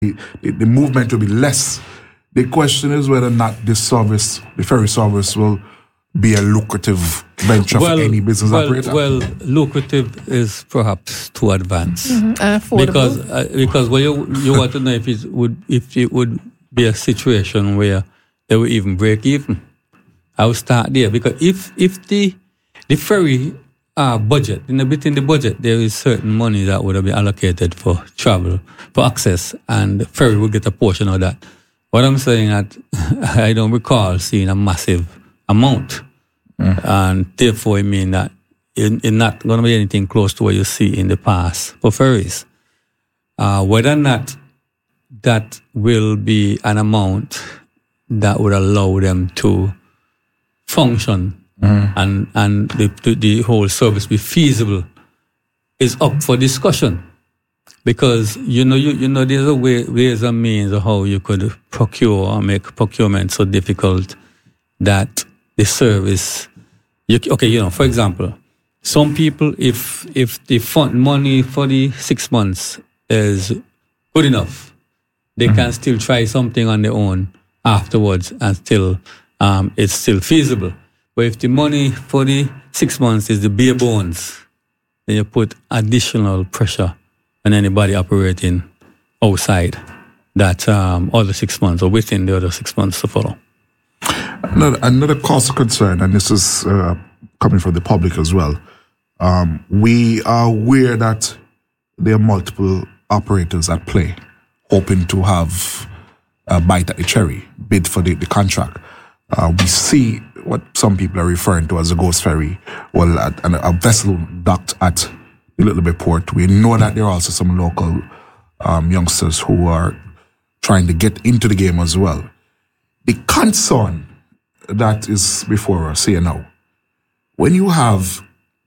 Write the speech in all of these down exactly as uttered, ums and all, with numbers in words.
the, the movement will be less. The question is whether or not this service, the ferry service, will be a lucrative venture well, for any business well, operator. Well, lucrative is perhaps too advanced mm-hmm. and affordable. because uh, because well, you you want to know if it would if it would be a situation where they will even break even. I will start there because if if the the ferry uh, budget in the within the budget there is certain money that would have been allocated for travel for access, and the ferry will get a portion of that. What I'm saying that I don't recall seeing a massive amount, mm. and therefore I mean that it, it's not going to be anything close to what you see in the past for ferries. Uh, whether or not that will be an amount that would allow them to function mm. and and the, the the whole service be feasible is up for discussion. Because you know, you you know, there's a way, ways and means of how you could procure or make procurement so difficult that the service. You, okay, you know, for example, some people, if if the fund money for the six months is good enough, they mm-hmm. can still try something on their own afterwards, and still um, it's still feasible. But if the money for the six months is the bare bones, then you put additional pressure on anybody operating outside that um, other six months or within the other six months to follow. Another, another cause of concern, and this is uh, coming from the public as well, um, we are aware that there are multiple operators at play, hoping to have a bite at the cherry, bid for the, the contract. Uh, we see what some people are referring to as a ghost ferry, well, at, a vessel docked at the Little Bay Port. We know that there are also some local um, youngsters who are trying to get into the game as well. The concern that is before us here now, when you have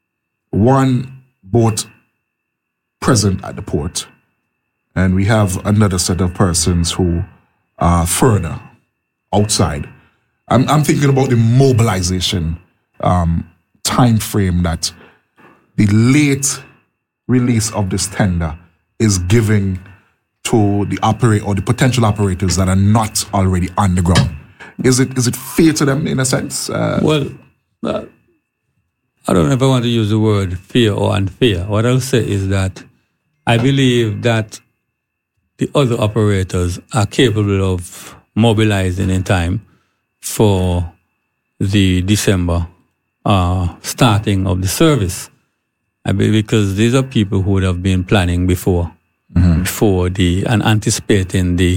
one boat present at the port and we have another set of persons who are further outside, I'm, I'm thinking about the mobilization um, time frame that the late release of this tender is giving to the operate or the potential operators that are not already on the ground. Is it is it fair to them in a sense? Uh, well, uh, I don't know if I want to use the word fear or unfair. What I'll say is that I believe that the other operators are capable of mobilizing in time for the December uh, starting of the service. I believe because these are people who would have been planning before, mm-hmm. before the and anticipating the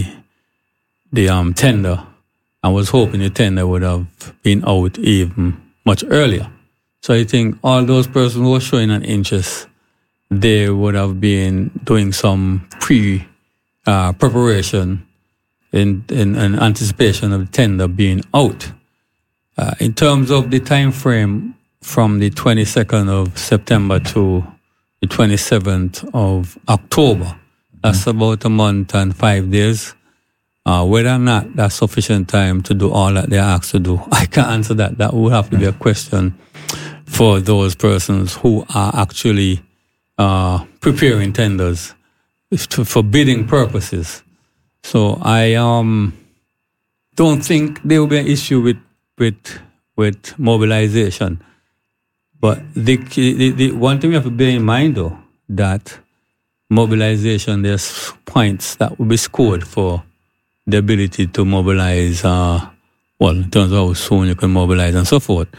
the um tender, and was hoping the tender would have been out even much earlier. So I think all those persons who were showing an interest, they would have been doing some pre uh, preparation in, in in anticipation of the tender being out. Uh, in terms of the time frame, from the twenty-second of September to the twenty-seventh of October. That's mm-hmm. about a month and five days. Uh, whether or not that's sufficient time to do all that they're asked to do, I can't answer that. That would have to be a question for those persons who are actually uh, preparing tenders to, for bidding purposes. So I um don't think there will be an issue with with with mobilization. But the, the the one thing we have to bear in mind, though, that mobilization, there's points that will be scored for the ability to mobilize, uh, well, in terms of how soon you can mobilize and so forth.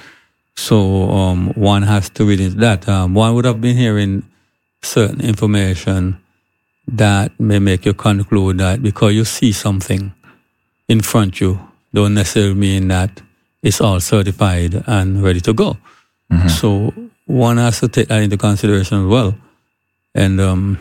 So um, one has to read into that. Um, one would have been hearing certain information that may make you conclude that because you see something in front of you, don't necessarily mean that it's all certified and ready to go. Mm-hmm. So one has to take that into consideration as well. And um,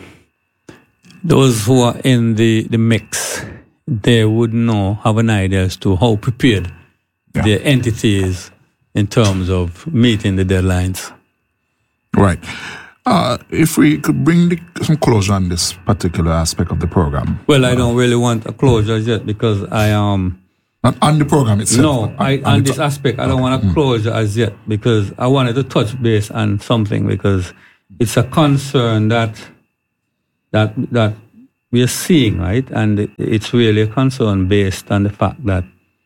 those who are in the, the mix, they would know, have an idea as to how prepared yeah. their entity is in terms of meeting the deadlines. Right. Uh, if we could bring the, some closure on this particular aspect of the program. Well, I uh, don't really want a closure yet because I um. Not on the program itself. No, on, I, on, on this to- aspect, I okay. don't want a closure mm. as yet because I wanted to touch base on something because it's a concern that that that we are seeing, right? And it's really a concern based on the fact that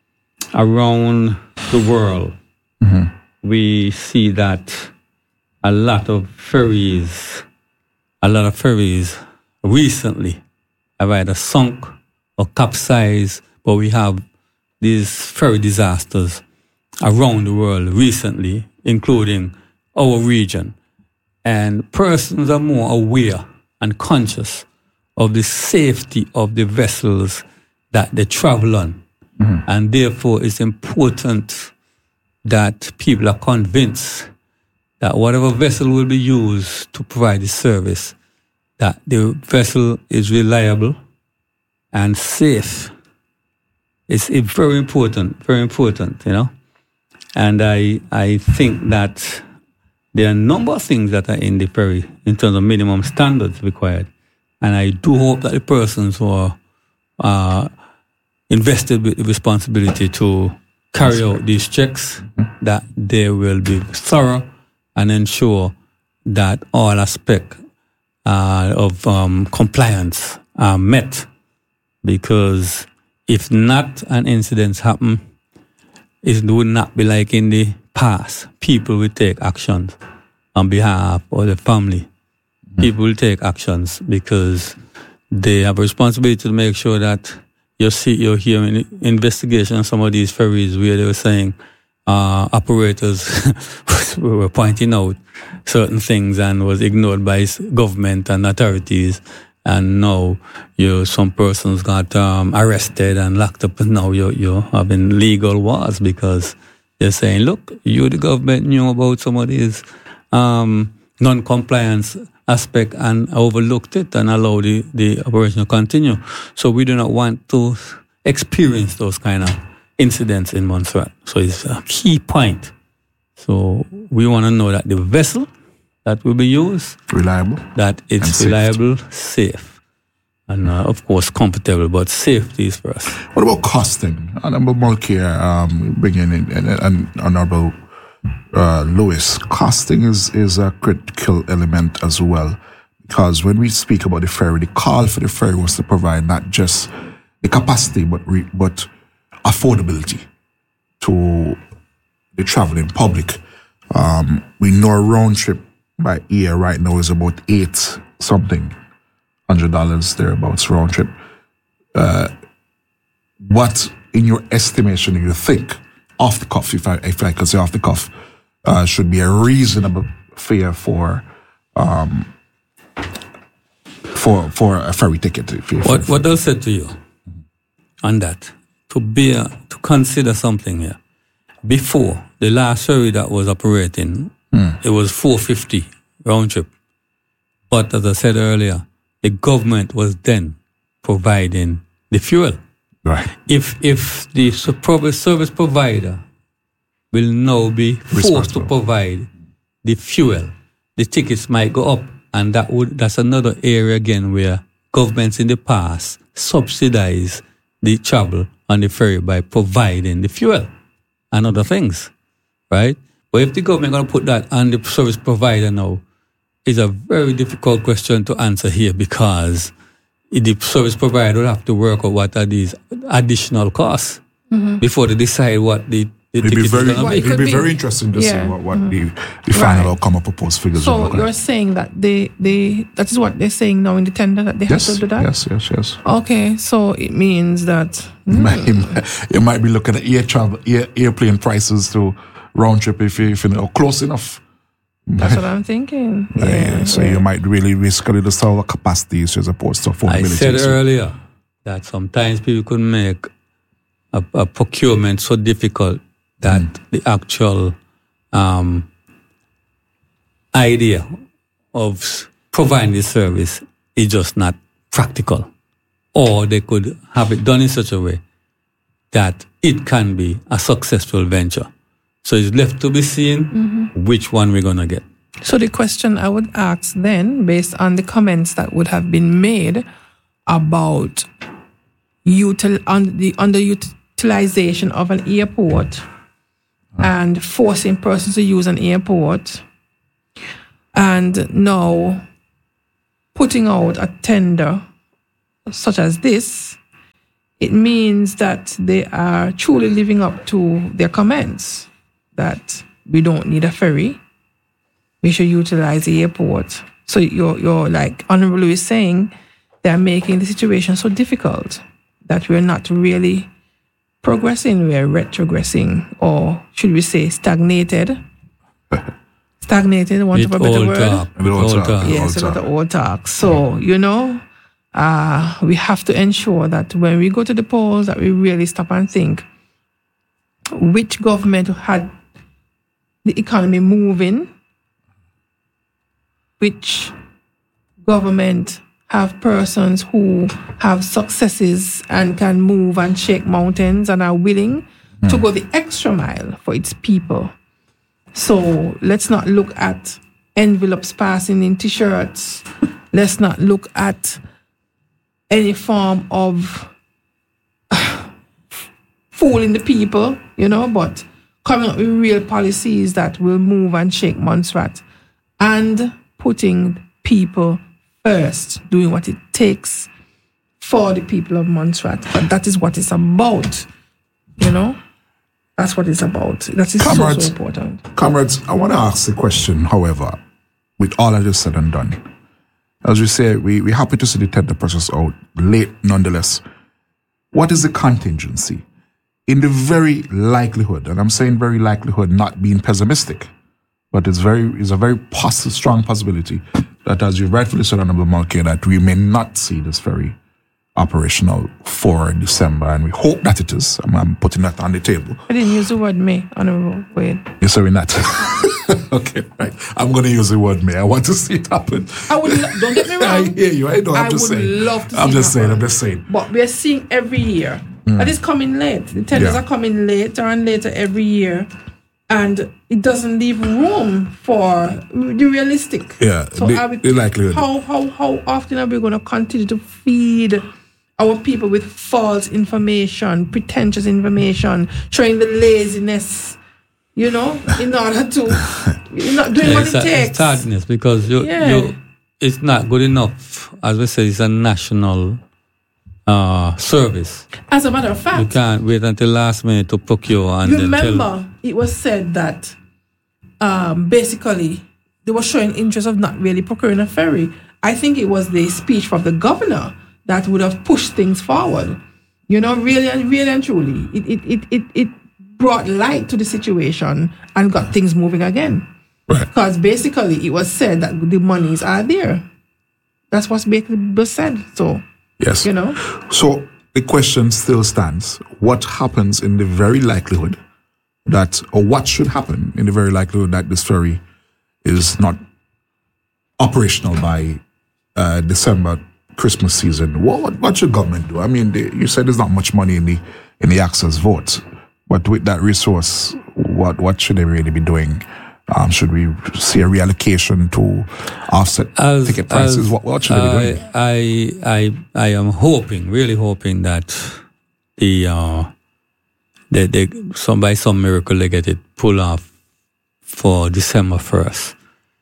around the world, mm-hmm. we see that a lot of ferries, a lot of ferries recently have either sunk or capsized, but we have these ferry disasters around the world recently, including our region. And persons are more aware and conscious of the safety of the vessels that they travel on. Mm-hmm. And therefore, it's important that people are convinced that whatever vessel will be used to provide the service, that the vessel is reliable and safe. It's very important, very important, you know. And I I think that there are a number of things that are in the ferry in terms of minimum standards required. And I do hope that the persons who are uh, invested with the responsibility to carry out these checks, mm-hmm. that they will be thorough and ensure that all aspects uh, of um, compliance are met. Because if not, an incident happen, it would not be like in the past. People will take actions on behalf of the family. Mm-hmm. People will take actions because they have a responsibility to make sure that you see, you're hearing investigation on some of these ferries where they were saying uh, operators were pointing out certain things and was ignored by government and authorities. And now you, some persons got um, arrested and locked up, and now you're, you're having legal wars because they're saying, look, you, the government, knew about some of these um, non-compliance aspect and overlooked it and allowed the, the operation to continue. So we do not want to experience those kind of incidents in Montserrat. So it's a key point. So we want to know that the vessel that will be used, reliable, that it's reliable, safe, and uh, of course comfortable, but safety is first. What about costing? Honorable Mulcair, um, bringing in and, and Honorable uh, Lewis, costing is, is a critical element as well, because when we speak about the ferry, the call for the ferry was to provide not just the capacity, but re, but affordability to the traveling public. Um, we know a round trip by air right now is about eight something hundred dollars thereabouts round trip. Uh, what, in your estimation, do you think off the cuff, if I if I could say off the cuff, uh, should be a reasonable fare for um, for for a ferry ticket? If you, what if, what I said to you on that, to be uh, to consider something here. Before the last ferry that was operating, mm. it was four fifty round trip. But as I said earlier, the government was then providing the fuel. Right. If if the service provider will now be forced to provide the fuel, the tickets might go up, and that would that's another area again where governments in the past subsidize the travel on the ferry by providing the fuel and other things, right? But if the government going to put that on the service provider now, it's a very difficult question to answer here because the service provider will have to work out what are these additional costs mm-hmm. before they decide what the, the it'd ticket be very, is going to be. It'd be, be very interesting to yeah. see what, what mm-hmm. the, the final right. outcome of proposed figures so will look you're like. saying that they, they that is what they're saying now in the tender, that they yes, have to do that? Yes, yes, yes. Okay, so it means that mm. you, might, you might be looking at air travel, air, airplane prices to round trip if you, if you know close enough. That's what I'm thinking. Yeah, yeah, so yeah. you might really risk a little sort of capacity as opposed to affordability. I said earlier that sometimes people could make a, a procurement so difficult that mm. the actual um, idea of providing the service is just not practical. Or they could have it done in such a way that it can be a successful venture. So it's left to be seen mm-hmm. which one we're going to get. So the question I would ask then, based on the comments that would have been made about util- on the underutilization of an airport uh-huh. and forcing persons to use an airport, and now putting out a tender such as this, it means that they are truly living up to their comments that we don't need a ferry. We should utilize the airport. So you're, you're like Honorable Lewis saying, they're making the situation so difficult that we're not really progressing, we're retrogressing, or should we say stagnated? Stagnated, want of a better word? Talk. Old talk. talk. Yes, Old a lot talk. of old talk. So, you know, uh, we have to ensure that when we go to the polls, that we really stop and think which government had the economy moving, which government have persons who have successes and can move and shake mountains and are willing mm. to go the extra mile for its people. So let's not look at envelopes passing in T-shirts. Let's not look at any form of fooling the people, you know, but coming up with real policies that will move and shake Montserrat and putting people first, doing what it takes for the people of Montserrat. But that is what it's about, you know. That's what it's about. That is Comrades, so, so important. Comrades, I want to ask the question, however, with all of this said and done. As we say, we, we're happy to see the tender process out, late nonetheless. What is the contingency? In the very likelihood, and I'm saying very likelihood, not being pessimistic, but it's very it's a very poss- strong possibility that, as you rightfully said, Honorable Mulcahy, that we may not see this ferry operational for December, and we hope that it is. I'm, I'm putting that on the table. I didn't use the word may, Honorable Wade. Yes, sir, we're not. Okay, right. I'm going to use the word may. I want to see it happen. I would lo- don't get me wrong. I hear you. I know. I'm I just would saying. love to see I'm it just saying. happen. I'm just saying. But we're seeing every year. Mm. And it's coming late. The tenders Yeah. are coming later and later every year. And it doesn't leave room for the realistic. Yeah, So the, are we, the likelihood. how, how, how often are we going to continue to feed our people with false information, pretentious information, showing the laziness, you know, in order to, you're not doing Yeah, what it's it a, takes. It's sadness because you, Yeah. you, it's not good enough. As we said, it's a national uh, service. As a matter of You fact, can't wait until last minute to procure and you then remember tell. it was said that um, basically they were showing interest of not really procuring a ferry. I think it was the speech from the governor that would have pushed things forward. You know, really and really and truly, it it it it, it brought light to the situation and got things moving again. Right. Because basically it was said that the monies are there. That's what's basically said. So, Yes. you know. So the question still stands. What happens in the very likelihood that, or what should happen in the very likelihood that this ferry is not operational by uh, December, Christmas season? What, what what should government do? I mean, they, you said there's not much money in the in the access vote, but with that resource, what what should they really be doing? Um, should we see a reallocation to offset As, ticket prices? as What, what should they be I, doing? I, I, I am hoping, really hoping that the, uh, they, they, some, by some miracle they get it pulled off for December first.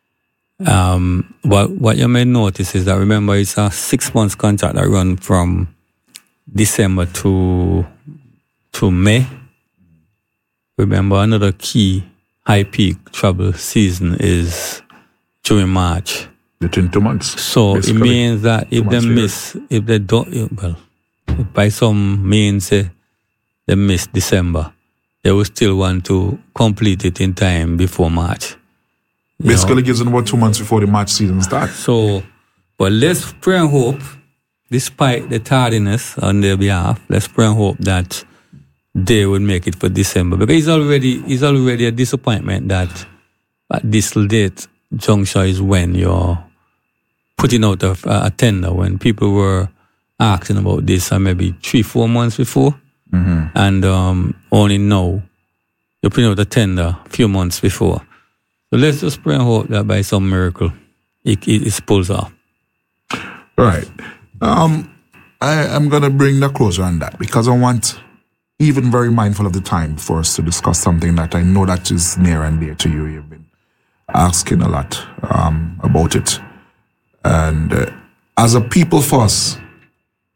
Um, what, what you may notice is that, remember, it's a six months contract that run from December to, to May. Remember, another key high peak travel season is during March. Between two months. So basically. it means that if Two they months miss, if they don't, well, by some means eh, they miss December, they will still want to complete it in time before March. You Basically know? gives them about two months before the March season starts. So, but let's pray and hope, despite the tardiness on their behalf, let's pray and hope that they will make it for December, because it's already it's already a disappointment that at this date juncture is when you're putting out a, a tender, when people were asking about this uh, maybe three four months before, Mm-hmm. and um, only now you're putting out a tender a few months before. So let's just pray and hope that by some miracle it, it, it pulls off. All right. Um, I, I'm going to bring the closer on that because I want, even very mindful of the time, for us to discuss something that I know that is near and dear to you. You've been asking a lot um, about it. And uh, as a people first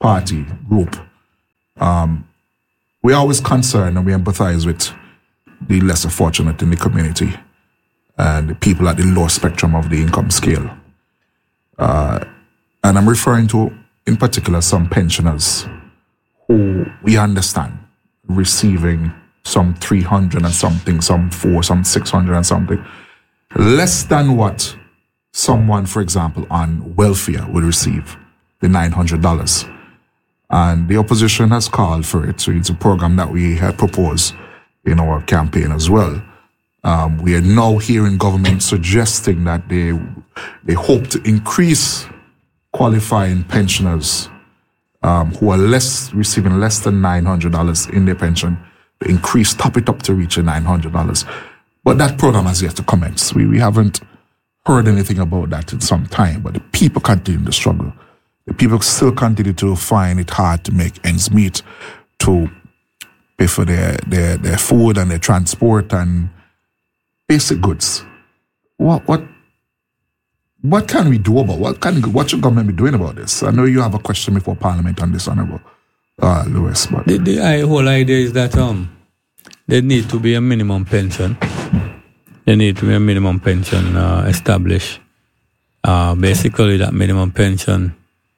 party group, um, we're always concerned and we empathize with the lesser fortunate in the community and the people at the lower spectrum of the income scale. Uh, and I'm referring to, in particular, some pensioners who we understand receiving some three hundred and something, some four, some six hundred and something, less than what someone, for example, on welfare would receive, the nine hundred dollars. And the opposition has called for it. So it's a program that we had proposed in our campaign as well. Um, we are now hearing government suggesting that they they hope to increase qualifying pensioners um, who are less receiving less than nine hundred dollars in their pension, to increase, top it up to reach a nine hundred dollars. But that program has yet to commence. We we haven't heard anything about that in some time, but the people continue to struggle. The people still continue to find it hard to make ends meet, to pay for their, their, their food and their transport and basic goods. What what what can we do about what can what should government be doing about this? I know you have a question before Parliament on this, Honourable uh, Lewis. But the, the uh, whole idea is that um there need to be a minimum pension. There need to be a minimum pension uh, established. Uh, basically, that minimum pension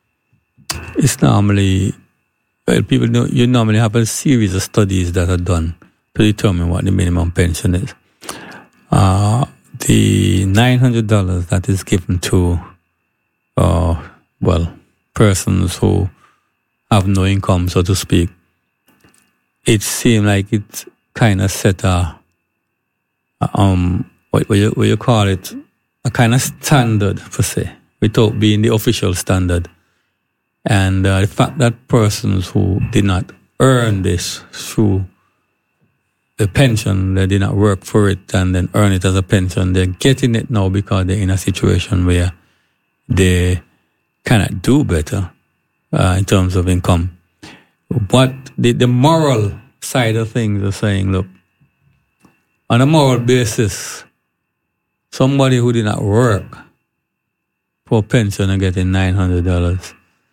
is normally, well, people know, you normally have a series of studies that are done to determine what the minimum pension is. Uh, the nine hundred dollars that is given to, uh, well, persons who have no income, so to speak, it seems like it kind of set a, um, what, what, you, what you call it, a kind of standard, per se, without being the official standard. And uh, the fact that persons who did not earn this through the pension, they did not work for it and then earn it as a pension, they're getting it now because they're in a situation where they cannot do better uh, in terms of income. But the, the moral side of things are saying, look, on a moral basis, somebody who did not work for a pension and getting nine hundred dollars,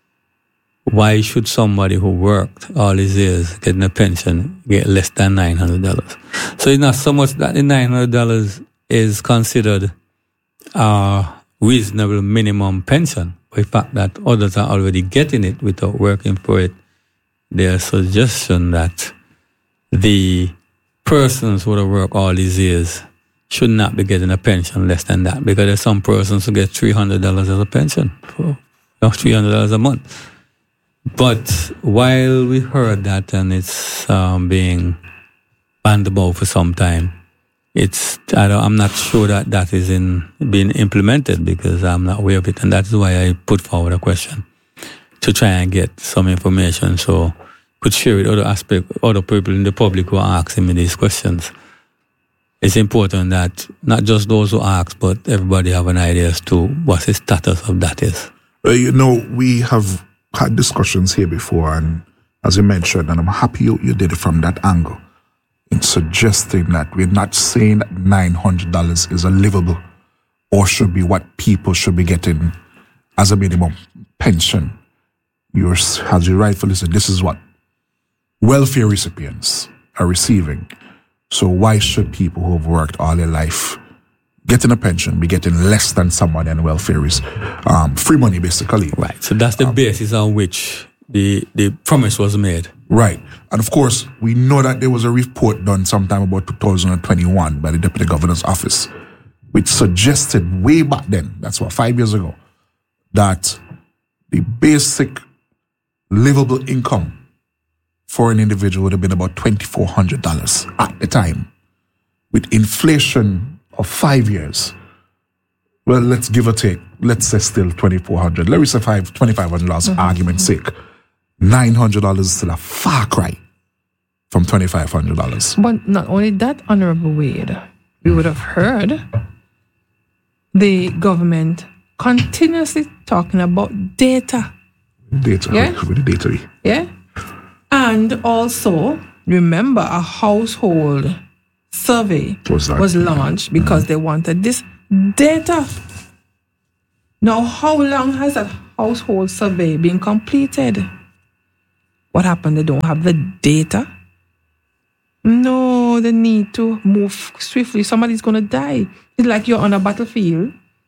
why should somebody who worked all these years getting a pension get less than nine hundred dollars? So it's not so much that the nine hundred dollars is considered a reasonable minimum pension, but the fact that others are already getting it without working for it, there's a suggestion that the persons who have worked all these years should not be getting a pension less than that, because there's some persons who get three hundred dollars as a pension, for three hundred dollars a month. But while we heard that and it's um, being banned about for some time, it's I don't, I'm not sure that that is in being implemented, because I'm not aware of it, and that's why I put forward a question to try and get some information so could share with other aspect, other people in the public who are asking me these questions. It's important that not just those who ask, but everybody have an idea as to what the status of that is. Well, you know, we have had discussions here before, and as you mentioned, and I'm happy you, you did it from that angle, in suggesting that we're not saying that nine hundred dollars is a livable or should be what people should be getting as a minimum pension. You're, as you rightfully said, this is what welfare recipients are receiving. So why should people who have worked all their life getting a pension be getting less than somebody on welfare is um, free money, basically? Right. So that's the um, basis on which the the promise was made. Right. And of course, we know that there was a report done sometime about two thousand twenty-one by the Deputy Governor's Office, which suggested way back then, that's what, five years ago, that the basic livable income for an individual would have been about twenty-four hundred dollars at the time. With inflation of five years, well, let's give or take, let's say still twenty-four hundred dollars. Let me say five, twenty-five hundred dollars for mm-hmm. argument's sake. nine hundred dollars is still a far cry from twenty-five hundred dollars. But not only that, Honorable Wade, we would have heard the government continuously talking about data. Data, yeah? with the data. Yeah. And also, remember, a household survey was, was launched because mm-hmm. they wanted this data. Now, how long has that household survey been completed? What happened? They don't have the data. No, they need to move swiftly. Somebody's going to die. It's like you're on a battlefield.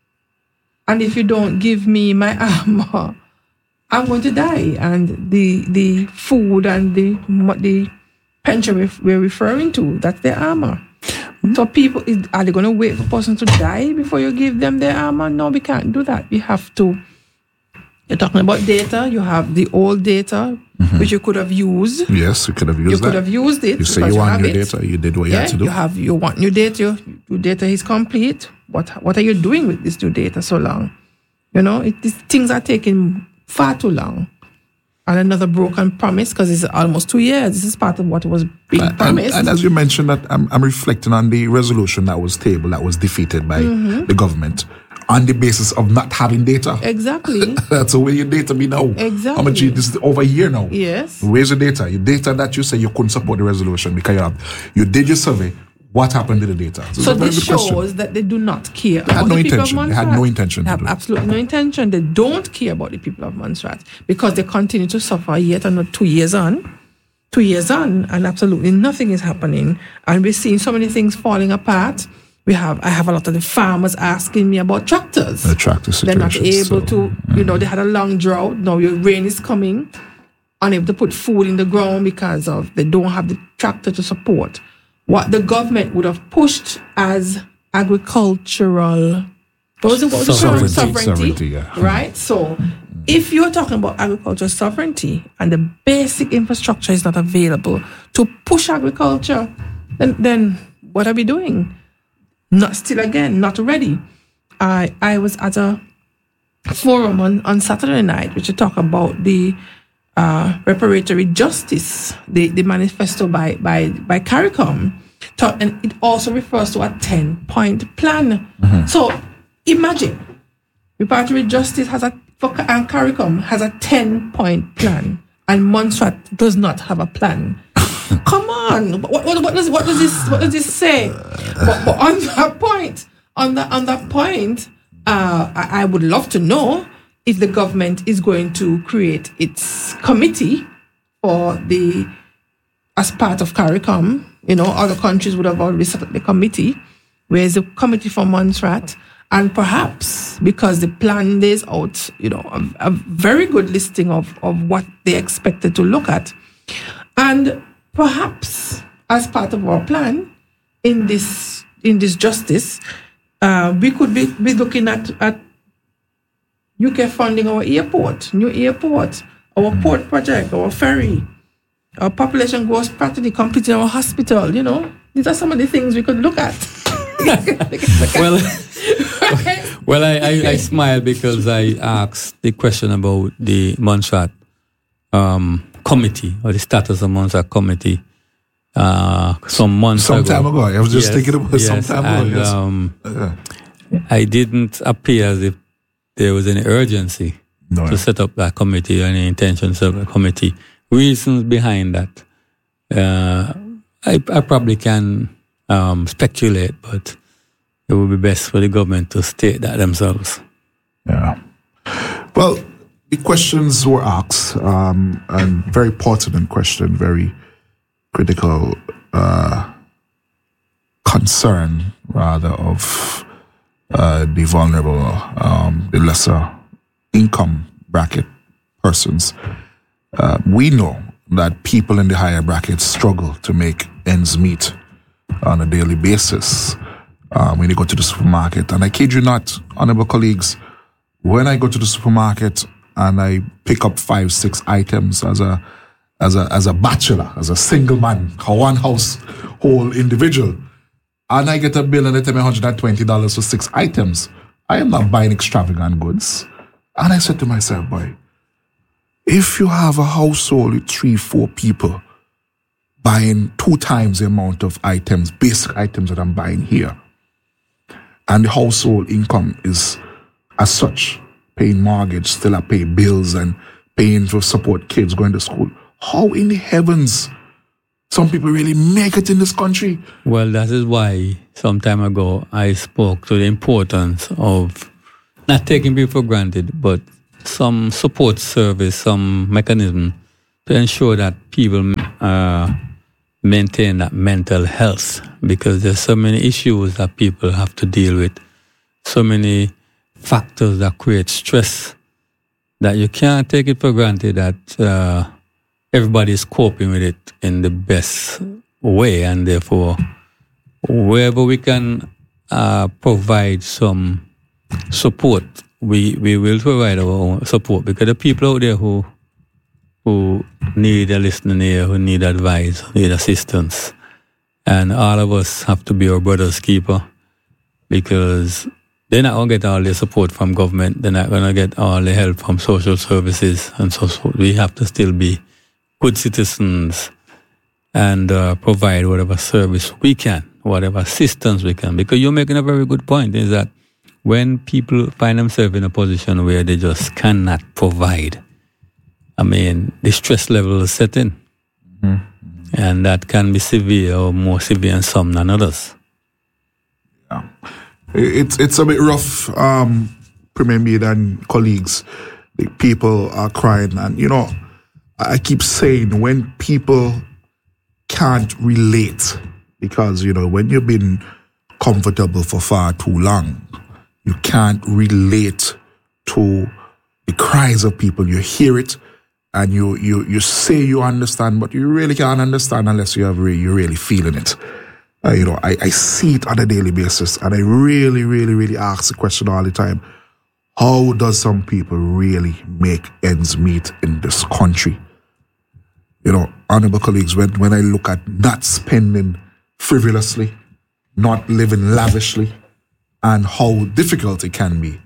And if you don't give me my armor, I'm going to die. And the the food and the the pension we're referring to, that's their armor. So people, are they going to wait for a person to die before you give them their armor? No, we can't do that. We have to. You're talking about data. You have the old data, mm-hmm. which you could have used. Yes, you could have used you that. You could have used it. You say you want new data. You did what you yeah, had to do. You have you want new data. Your, your data is complete. What what are you doing with this new data so long? You know, it, these things are taking far too long. And another broken promise, because it's almost two years. This is part of what was being and, promised. And, and as you mentioned, that I'm, I'm reflecting on the resolution that was tabled, that was defeated by mm-hmm. the government on the basis of not having data. Exactly. That's the way your data be now. Exactly. How much? This is over a year now. Yes. Where's the data? Your data that you say you couldn't support the resolution because you have, you did your survey. What happened to the data? So, so this shows question. that they do not care they about had no the intention. people of Montserrat. They had no intention. They have to absolutely no intention. They don't care about the people of Montserrat because they continue to suffer yet another two years on, two years on, and absolutely nothing is happening. And we're seeing so many things falling apart. We have, I have a lot of the farmers asking me about tractors. The tractor situation. They're not able so, to, mm. you know, they had a long drought. Now your rain is coming, unable to put food in the ground because of they don't have the tractor to support what the government would have pushed as agricultural what was it, what was it sovereignty, sovereignty, sovereignty yeah. right? So if you're talking about agricultural sovereignty and the basic infrastructure is not available to push agriculture, then, then what are we doing? Not still again, not ready. I I was at a forum on, on Saturday night which you talk about the Uh, reparatory justice, the, the manifesto by by by CARICOM, and it also refers to a ten-point plan. Mm-hmm. So imagine, reparatory justice has a for and CARICOM has a ten-point plan, and Montserrat does not have a plan. Come on, what, what, what does what does this what does this say? But, but on that point, on that on that point, uh, I, I would love to know if the government is going to create its committee for the, as part of CARICOM, you know, other countries would have already set up the committee, whereas the committee for Montserrat, and perhaps because the plan lays out, you know, a, a very good listing of, of what they expected to look at. And perhaps as part of our plan in this, in this justice, uh, we could be, be looking at, at U K funding our airport, new airport, our port project, our ferry, our population growth strategy, completing our hospital, you know. These are some of the things we could look at. well, well, I, I, I smile because I asked the question about the Montserrat um, committee or the status of Montserrat committee uh, some months some ago. Some time ago. I was just yes, thinking about yes, some time and, ago. Yes. Um, uh, I didn't appear as if there was any urgency no, to set up that committee, any intention to set up a committee. Reasons behind that, uh, I, I probably can um, speculate, but it would be best for the government to state that themselves. Yeah. Well, the questions were asked, um, and very pertinent question, very critical uh, concern, rather, of Uh, the vulnerable, um, the lesser income bracket persons. Uh, we know that people in the higher brackets struggle to make ends meet on a daily basis uh, when you go to the supermarket. And I kid you not, honorable colleagues, when I go to the supermarket and I pick up five, six items as a as a as a bachelor, as a single man, a one household individual, and I get a bill and they tell me one hundred twenty dollars for six items, I am not buying extravagant goods. And I said to myself, boy, if you have a household with three, four people buying two times the amount of items, basic items that I'm buying here, and the household income is as such, paying mortgage, still I pay bills and paying to support kids going to school, how in the heavens some people really make it in this country? Well, that is why some time ago I spoke to the importance of not taking people for granted, but some support service, some mechanism to ensure that people uh, maintain that mental health, because there's so many issues that people have to deal with, so many factors that create stress, that you can't take it for granted that uh, everybody's coping with it in the best way, and therefore wherever we can uh, provide some support, we, we will provide our own support, because the people out there who who need a listening ear, who need advice, need assistance. And all of us have to be our brother's keeper, because they're not going to get all the support from government. They're not going to get all the help from social services. And so, so we have to still be good citizens and uh, provide whatever service we can, whatever assistance we can. Because you're making a very good point, is that when people find themselves in a position where they just cannot provide, I mean, the stress level is set in. Mm-hmm. And that can be severe, or more severe in some than others. Yeah. It's it's a bit rough, um, Premier Mead and colleagues. The people are crying. And, you know, I keep saying, when people can't relate, because, you know, when you've been comfortable for far too long, you can't relate to the cries of people. You hear it, and you, you, you say you understand, but you really can't understand unless you have re- you're really feeling it. Uh, you know, I, I see it on a daily basis, and I really, really, really ask the question all the time: how does some people really make ends meet in this country? You know, honorable colleagues, when, when I look at not spending frivolously, not living lavishly, and how difficult it can be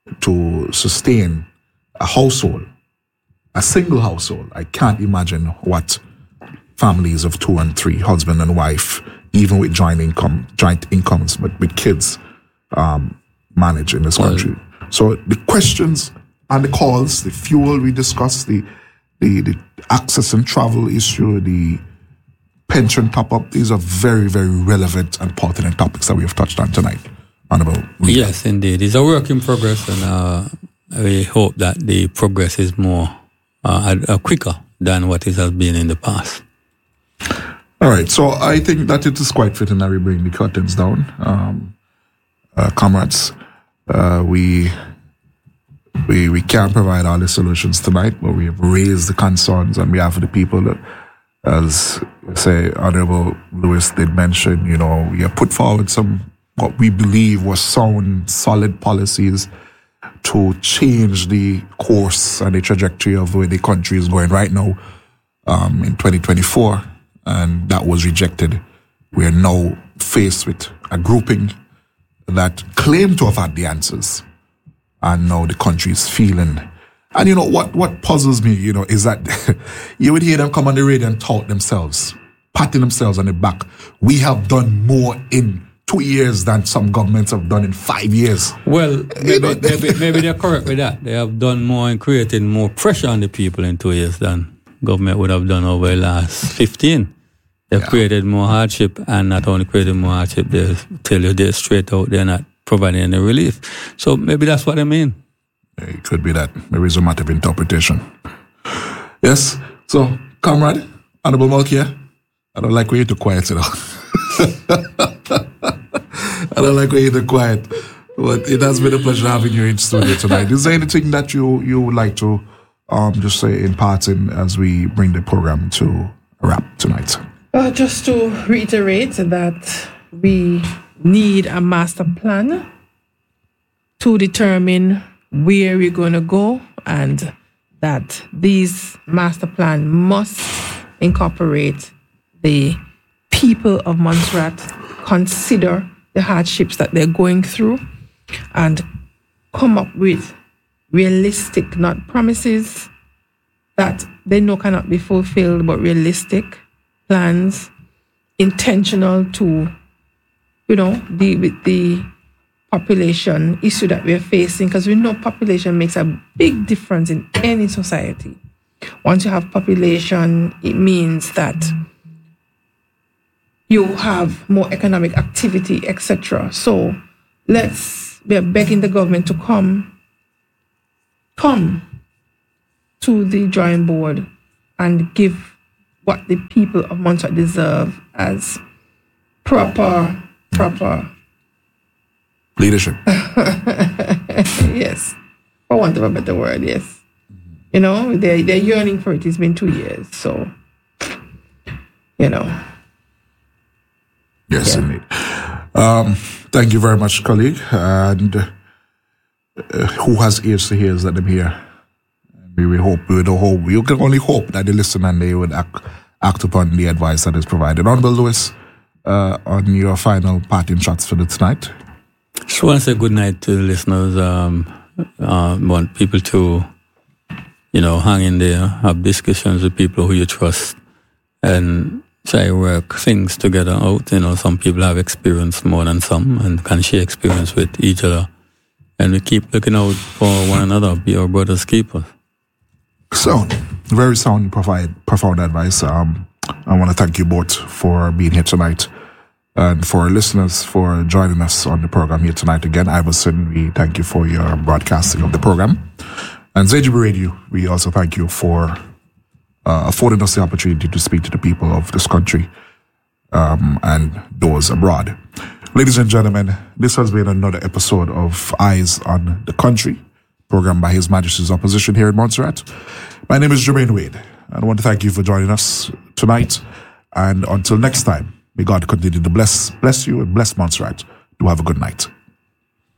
to sustain a household, a single household. I can't imagine what families of two and three, husband and wife, even with joint income, joint incomes, but with kids, um, manage in this country. Well, so the questions and the calls, the fuel we discussed, the, the the access and travel issue, the pension top-up, these are very, very relevant and pertinent topics that we have touched on tonight. Honorable. Yes, indeed. It's a work in progress, and uh, we hope that the progress is more uh, uh, quicker than what it has been in the past. All right, so I think that it is quite fitting that we bring the curtains down. Um, uh, comrades, uh, we, we we can't provide all the solutions tonight, but we have raised the concerns on behalf of the people that, as say Honorable Lewis did mention, you know, we have put forward some what we believe was sound, solid policies to change the course and the trajectory of where the country is going right now um, in twenty twenty-four. And that was rejected. We are now faced with a grouping that claim to have had the answers. And now the country is feeling. And you know, what, what puzzles me, you know, is that you would hear them come on the radio and tout themselves, patting themselves on the back. We have done more in two years than some governments have done in five years. Well, maybe, maybe, maybe they're correct with that. They have done more and created more pressure on the people in two years than government would have done over the last fifteen. They've yeah. created more hardship, and not only created more hardship, they tell you they're straight out, they're not providing any relief. So maybe that's what I mean. It could be that. Maybe it's a matter of interpretation. Yes. So, comrade, Honorable Malkia, I don't like when you're too quiet, you know. I don't like when you're too quiet. But it has been a pleasure having you in studio tonight. Is there anything that you, you would like to um, just say in parting as we bring the program to a wrap tonight? Uh, just to reiterate that we need a master plan to determine where we're going to go, and that these master plan must incorporate the people of Montserrat, consider the hardships that they're going through, and come up with realistic, not promises that they know cannot be fulfilled, but realistic plans, intentional to, you know, deal with the population issue that we're facing, because we know population makes a big difference in any society. Once you have population, it means that you have more economic activity, et cetera. So let's, we're begging the government to come, come to the drawing board and give what the people of Montserrat deserve as proper, proper leadership. Yes, for want of a better word, yes. You know, they're, they're yearning for it. It's been two years, so, you know. Yes, yeah. indeed. Um, thank you very much, colleague. And uh, who has ears to hear, let them hear. We will hope, we would hope, you can only hope that they listen and they would act, act upon the advice that is provided. Honorable Lewis, uh, on your final parting shots for the tonight. Just want to say good night to the listeners. Um, uh, want people to, you know, hang in there, have discussions with people who you trust, and try to work things together out. You know, some people have experience more than some and can share experience with each other. And we keep looking out for one another, be our brother's keepers. Sound, very sound, provide profound advice. Um, I want to thank you both for being here tonight, and for our listeners for joining us on the program here tonight. Again, Iverson, we thank you for your broadcasting of the program. And Z G B Radio, we also thank you for uh, affording us the opportunity to speak to the people of this country um, and those abroad. Ladies and gentlemen, this has been another episode of Eyes on the Country, program by His Majesty's Opposition here in Montserrat. My name is Jermaine Wade, and I want to thank you for joining us tonight. And until next time, may God continue to bless, bless you and bless Montserrat. Do have a good night.